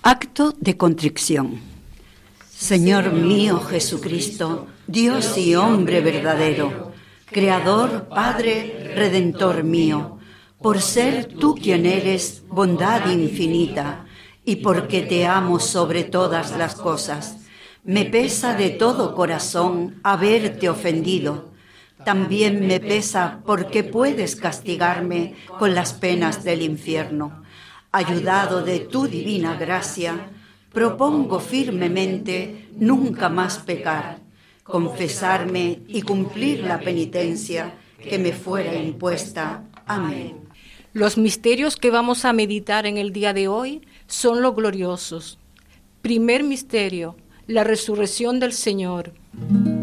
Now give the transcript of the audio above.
Acto de contrición. Señor mío Jesucristo, Dios y hombre verdadero, Creador, Padre, Redentor mío, por ser tú quien eres bondad infinita, y porque te amo sobre todas las cosas, me pesa de todo corazón haberte ofendido. También me pesa porque puedes castigarme con las penas del infierno. Ayudado de tu divina gracia, propongo firmemente nunca más pecar, confesarme y cumplir la penitencia que me fuera impuesta. Amén. Los misterios que vamos a meditar en el día de hoy son los gloriosos. Primer misterio, la resurrección del Señor.